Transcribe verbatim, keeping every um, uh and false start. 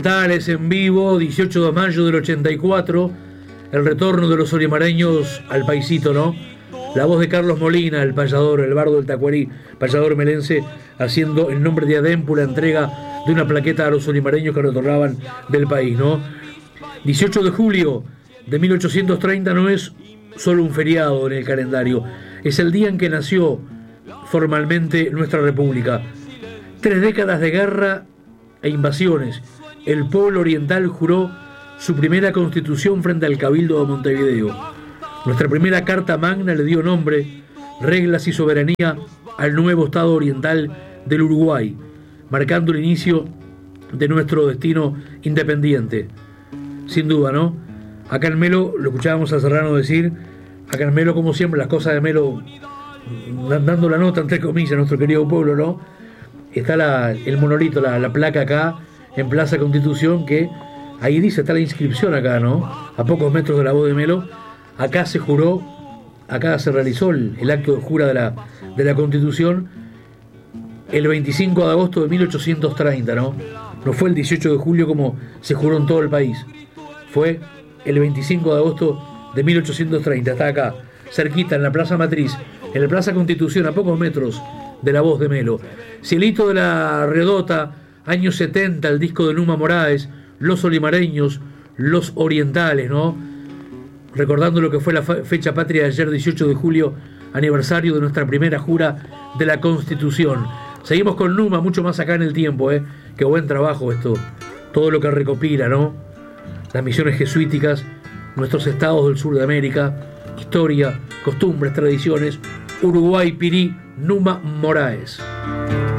Orientales en vivo, dieciocho de mayo del ochenta y cuatro, el retorno de los olimareños al paisito, ¿no? La voz de Carlos Molina, el payador, el bardo del Tacuarí, payador melense, haciendo el nombre de Adempu la entrega de una plaqueta a los olimareños que retornaban del país, ¿no? dieciocho de julio de mil ochocientos treinta no es solo un feriado en el calendario, es el día en que nació formalmente nuestra república. Tres décadas de guerra e invasiones, el pueblo oriental juró su primera constitución frente al Cabildo de Montevideo. Nuestra primera carta magna le dio nombre, reglas y soberanía al nuevo Estado oriental del Uruguay, marcando el inicio de nuestro destino independiente. Sin duda, ¿no? Acá en Melo, lo escuchábamos a Serrano decir, acá en Melo, como siempre, las cosas de Melo, dando la nota, entre comillas, a nuestro querido pueblo, ¿no? Está la, el monolito, la, la placa acá, en Plaza Constitución, que ahí dice, está la inscripción acá, ¿no? A pocos metros de la voz de Melo. Acá se juró, acá se realizó el, el acto de jura de la, de la Constitución el veinticinco de agosto de mil ochocientos treinta, ¿no? No fue el dieciocho de julio como se juró en todo el país. Fue el veinticinco de agosto de mil ochocientos treinta. Está acá, cerquita, en la Plaza Matriz, en la Plaza Constitución, a pocos metros de la voz de Melo. Cielito de la Redota, años setenta, el disco de Numa Moraes, Los Olimareños, Los Orientales, ¿no? Recordando lo que fue la fecha patria de ayer, dieciocho de julio, aniversario de nuestra primera jura de la Constitución. Seguimos con Numa, mucho más acá en el tiempo, ¿eh? Qué buen trabajo esto, todo lo que recopila, ¿no? Las misiones jesuíticas, nuestros estados del sur de América, historia, costumbres, tradiciones, Uruguay, Pirí, Numa Moraes.